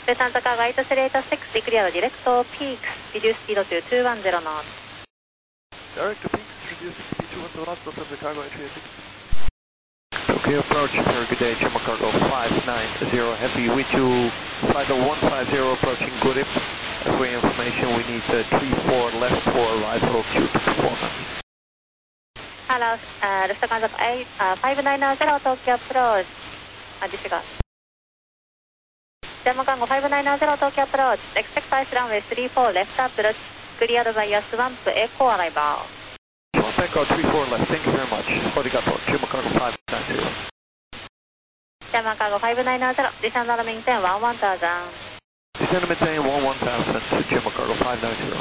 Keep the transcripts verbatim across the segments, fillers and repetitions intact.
Lufthansa Cargo eight three eight six, declare direct peaks, reduce speed to two one zero knots. Direct to peaks, reduce speed two one zero knots, Lufthansa Cargo eight three eight six. Tokyo approach, very good day, German Cargo five nine zero, heavy wind to flight one five zero approaching Gurip. For your information, we need uh, three four left for arrival due to performance. Hello, uh, Lufthansa eight, uh, five nine zero, Tokyo approach. Uh, disregard. German Cargo five nine zero, Tokyo approach. Expect ice runway three four left approach, cleared by a swamp echo arrival. Swamp echo three four left, thank you very much. Arigato, German Cargo five nine zero. German Cargo five nine zero, descend and maintain one one thousand. Descend and maintain one one thousand, German Cargo five nine zero.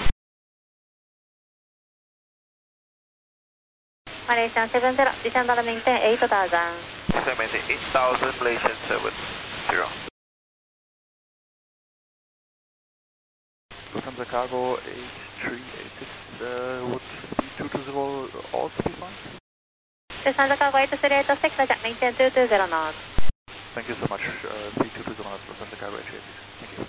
Malaysian seven zero, descend and maintain eight thousand. Descend and maintain eight thousand, Malaysian seven zero. Lufthansa Cargo eight three eight six, uh, would speed two two zero also be fine? Lufthansa Cargo eight three eight six, maintain two two zero knots. Thank you so much, uh, speed two two zero knots, Lufthansa Cargo eight three eight six. Thank you.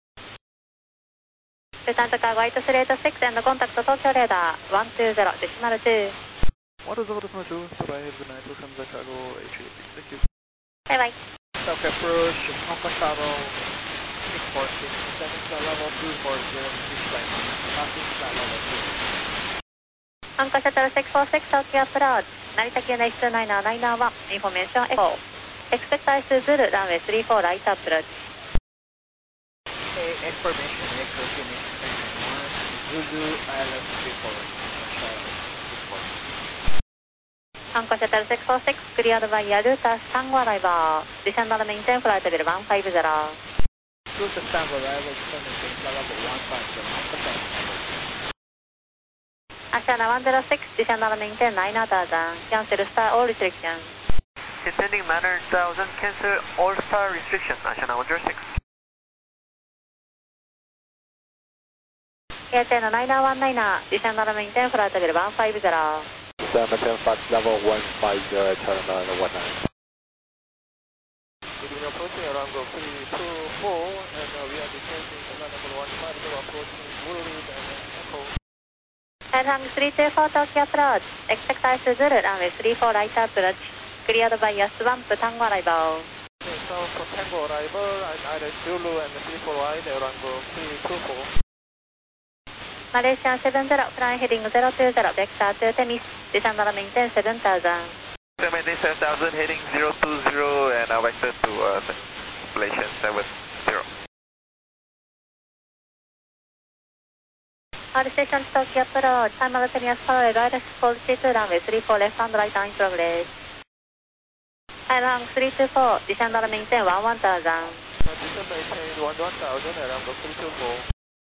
Lufthansa Cargo eight three eight six and contact Tokyo radar one two zero decimal two. one two zero decimal two, bye-bye, have a good night, Lufthansa Cargo eight three eight six. Thank you. Bye-bye. Tokyo approach, Hong Kong Tower six four six, seven flight level two four zero, six flight, passing flight level two. Hong Kong Shuttle six four six, Tokyo approach. Narita Q N H two nine nine one, information echo. Expect ice Zulu, runway three four right approach. Okay, information echo, Q N H two nine one, Zulu, Island three four, six four. Hong Kong Shuttle six four six, cleared by Yaruta Tango arrival. Descend and maintain flight level one five zero. Cruise to Tango arrival, descend and maintain flight level one five zero, Hong Kong Tower. Ashana one zero six, descend and maintain nine thousand. Cancel star all restrictions. Descending nine thousand, cancel all star restrictions, Ashana one zero six. A T N nine one nine, descend and maintain flight level one five zero. Maintain flight level one five zero, terminal one nine. We've been approaching around go three two four, and uh, we are descending flight level one five zero, approaching Woolly and Echo. Airhang three two four, Tokyo approach. Expect ice Zulu, runway three four right approach. Cleared by a swamp Tango arrival. Okay, so for Tango arrival, and either Zulu and three four right, around go three two four. Malaysian seven zero, flying heading zero two zero, vector to Temis. Descend and maintain seven thousand. Descend and maintain seven thousand, heading zero two zero, and uh, vector to uh, Malaysian seven zero. All stations Tokyo approach, simultaneous parallel wireless policy to runway three four left and right in progress. Airhang three two four, descend and maintain one one thousand. Descend maintain one one thousand, around go three two four.